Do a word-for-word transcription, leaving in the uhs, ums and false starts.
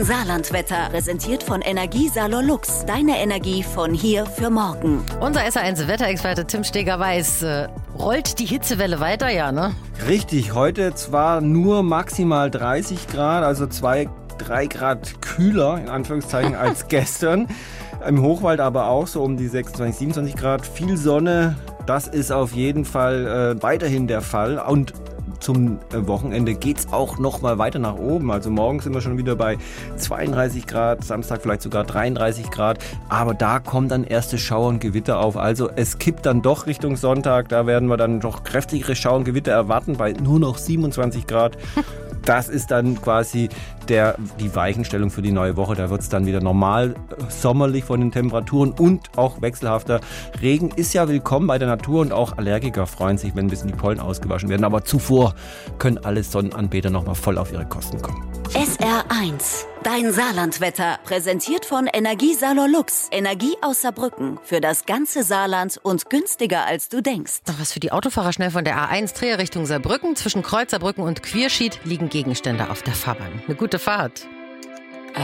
Saarlandwetter, präsentiert von Energiesalon Lux. Deine Energie von hier für morgen. Unser S R eins Wetterexperte Tim Steger weiß, äh, rollt die Hitzewelle weiter, ja, ne? Richtig, heute zwar nur maximal dreißig Grad, also zwei, drei Grad kühler, in Anführungszeichen, als gestern. Im Hochwald aber auch so um die sechsundzwanzig, siebenundzwanzig Grad. Viel Sonne, das ist auf jeden Fall äh, weiterhin der Fall. Und zum Wochenende geht's auch noch mal weiter nach oben. Also morgen sind wir schon wieder bei zweiunddreißig Grad, Samstag vielleicht sogar dreiunddreißig Grad. Aber da kommen dann erste Schauer und Gewitter auf. Also es kippt dann doch Richtung Sonntag. Da werden wir dann doch kräftigere Schauer und Gewitter erwarten bei nur noch siebenundzwanzig Grad. Das ist dann quasi der, die Weichenstellung für die neue Woche. Da wird es dann wieder normal sommerlich von den Temperaturen und auch wechselhafter. Regen ist ja willkommen bei der Natur und auch Allergiker freuen sich, wenn ein bisschen die Pollen ausgewaschen werden. Aber zuvor können alle Sonnenanbeter noch mal voll auf ihre Kosten kommen. S R eins, dein Saarlandwetter, präsentiert von Energiesalon Lux. Energie aus Saarbrücken für das ganze Saarland und günstiger als du denkst. Noch was für die Autofahrer schnell von der A eins Dreher Richtung Saarbrücken. Zwischen Kreuz Saarbrücken und Quierschied liegen Gegenstände auf der Fahrbahn. Eine gute Fahrt.